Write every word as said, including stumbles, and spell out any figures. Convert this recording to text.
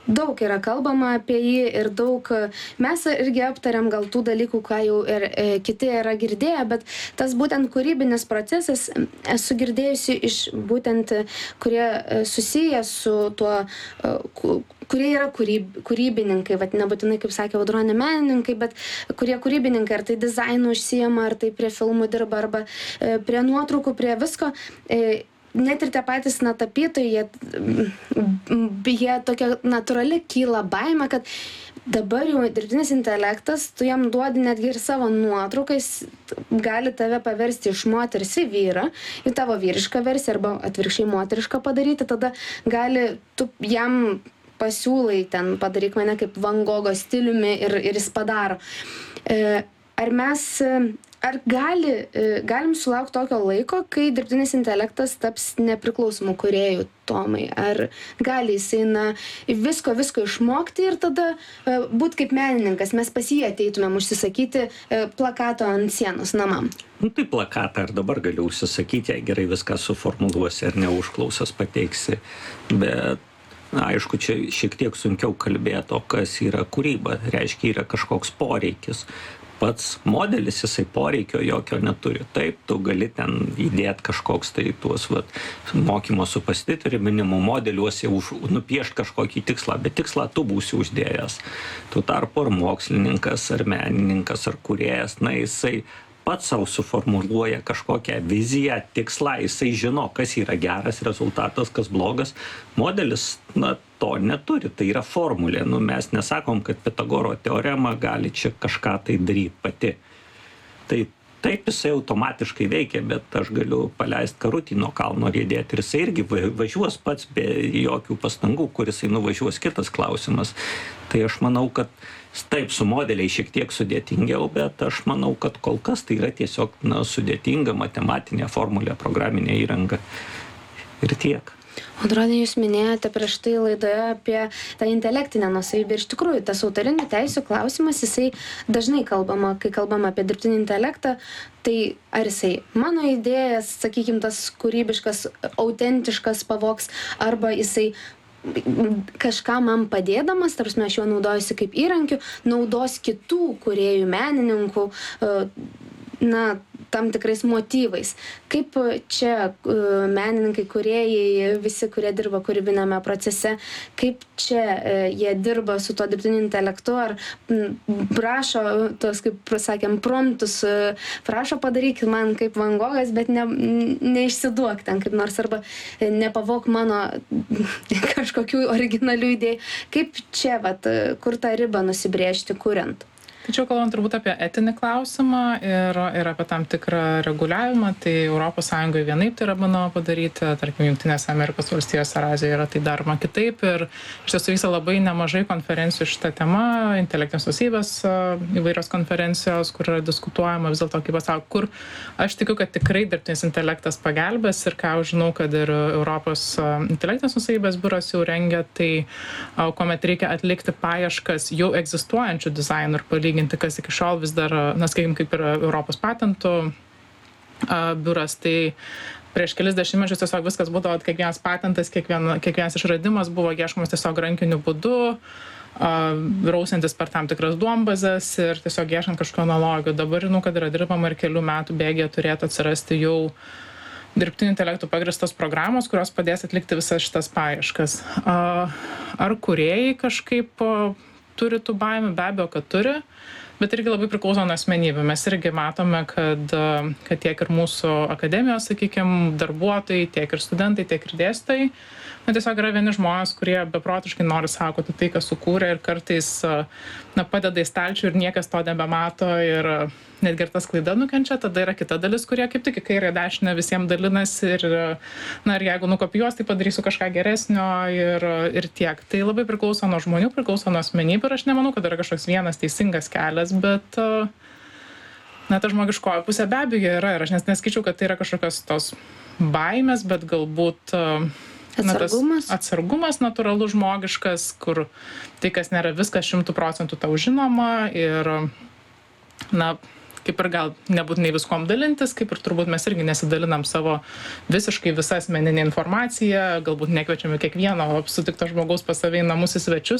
Daug yra kalbama apie jį ir daug mes irgi aptariam gal tų dalykų, ką jau ir e, kiti yra girdėję, bet tas būtent kūrybinis procesas esu girdėjusi iš būtent, kurie e, susiję su tuo, e, kurie yra kūryb, kūrybininkai, vat nebūtinai, kaip sakė Audronė, menininkai, bet kurie kūrybininkai, ar tai dizainu užsijama, ar tai prie filmų dirba, arba e, prie nuotraukų, prie visko. E, Net ir tie patys na, tapytojai, jie, jie tokia natūrali kyla baime, kad dabar jau dirbtinis intelektas, tu jam duodi netgi ir savo nuotraukais, gali tave paversti iš moters į vyrą, į tavo vyrišką versiją arba atvirkščiai moterišką padaryti, tada gali tu jam pasiūlai ten padaryk mane kaip Van Gogo stiliumi ir, ir jis padaro. E, ar mes... Ar gali, galim sulaukti tokio laiko, kai dirbtinis intelektas taps nepriklausomų kūrėjų, Tomai? Ar gali jisai na, visko, visko išmokti ir tada uh, būt kaip menininkas, mes pas jį ateitumėm užsisakyti uh, plakato ant sienos namam? Nu, tai plakatą ar dabar galiu užsisakyti, jei gerai viską suformuluosi ar neužklausas pateiksi, bet na, aišku, čia šiek tiek sunkiau kalbėti, o kas yra kūryba, reiškia yra kažkoks poreikis. Pats modelis, jisai poreikio jokio neturi. Taip, tu gali ten įdėti kažkoks tai tuos vat, mokymo su pasititoriu minimum modeliuose už, nupiešti kažkokį tikslą, bet tikslą tu būsi uždėjęs. Tu tarpu ar mokslininkas, ar menininkas, ar kūrėjas, na jisai pats savo suformuluoja kažkokią viziją, tikslą, jisai žino, kas yra geras rezultatas, kas blogas. Modelis, na, to neturi, tai yra formulė. Nu, mes nesakom, kad Pitagoro teorema gali čia kažką tai daryti pati. Tai taip jisai automatiškai veikia, bet aš galiu paleisti karutį nuo kalno riedėti ir jisai irgi važiuos pats be jokių pastangų, kur jisai nuvažiuos, kitas klausimas. Tai aš manau, kad taip su modeliai šiek tiek sudėtingiau, bet aš manau, kad kol kas tai yra tiesiog na, sudėtinga matematinė formulė, programinė įranga ir tiek. Audronė, jūs minėjote prieš tai laidoje apie tą intelektinę nuosavybę. Ir iš tikrųjų, tas autorinių teisių klausimas, jisai dažnai kalbama, kai kalbama apie dirbtinį intelektą, tai ar jisai mano idėjas, sakykime, tas kūrybiškas, autentiškas pavogs, arba jisai kažką man padėdamas, tarsi aš juo naudojusi kaip įrankiu, naudos kitų kūrėjų, menininkų, na, tam tikrais motyvais. Kaip čia menininkai, kūrėjai, visi, kurie dirba kūrybinėme procese, kaip čia jie dirba su to dirbtiniu intelektu, ar prašo, tos, kaip sakėm, promptus, prašo padarykit man kaip Van Gogas, bet ne, neišsiduok ten kaip nors, arba nepavok mano kažkokių originalių idėjų. Kaip čia, vat, kur tą ribą nusibrėžti, kuriant? Tačiau kalbant turbūt apie etinį klausimą ir, ir apie tam tikrą reguliavimą, tai Europos Sąjungoje vienaip tai yra bandoma padaryti, tarkim, Jungtinėse Amerikos valstijose ar Azijoje yra tai daroma kitaip ir iš tiesų vyksta labai nemažai konferencijų šitą temą, intelektinės nuosavybės įvairios konferencijos, kur yra diskutuojama vis dėlto, kaip pasako, kur aš tikiu, kad tikrai dirbtinis intelektas pagelbės ir ką aš žinau, kad ir Europos intelektinės nuosavybės biuras jau rengia, tai kuomet reikia atlikti paieškas jau egzistuojančių dizainų ir palyginti, kas iki šiol vis dar, na, sakykim, kaip ir Europos patentų biuras, tai prieš kelis dešimtmečius tiesiog viskas būdavo, kiekvienas patentas, kiekvien, kiekvienas išradimas buvo ieškomas tiesiog rankiniu būdu, rausiantis per tam tikras duombazes ir tiesiog ieškant kažkokio analogijų. Dabar žinau, kad yra dirbama ir kelių metų bėgyje turėtų atsirasti jau dirbtiniu intelektu pagrįstos programos, kurios padės atlikti visas šitas paieškas. Ar kūrėjai kažkaip turi tų baimių, be abejo, kad turi, bet irgi labai priklauso nuo asmenybių. Mes irgi matome, kad, kad tiek ir mūsų akademijos, sakykime, darbuotojai, tiek ir studentai, tiek ir dėstytojai, na, tiesiog yra vieni žmonės, kurie beprotiškai nori saugoti tai, kas sukūrė ir kartais na, padeda į stalčių ir niekas to nebemato ir netgi ir tas klaida nukenčia. Tada yra kita dalis, kurie kaip tik į kairę dešinę visiems dalinasi ir, na, ir jeigu nukopijuos, tai padarysiu kažką geresnio ir, ir tiek. Tai labai priklauso nuo žmonių, priklauso nuo asmenybių ir aš nemanau, kad yra kažkoks vienas teisingas kelias, bet na, ta žmogiškoji pusė be abejo yra ir aš nes neskaičiau, kad tai yra kažkokios tos baimės, bet galbūt na, atsargumas. atsargumas natūralus žmogiškas, kur tai, kas nėra viskas šimtų procentų tau žinoma ir, na, kaip ir gal nebūtinai viskuom dalintis, kaip ir turbūt mes irgi nesidalinam savo visiškai visą asmeninę informaciją, galbūt nekviečiame kiekvieno sutikto žmogaus pas save į namus į svečius,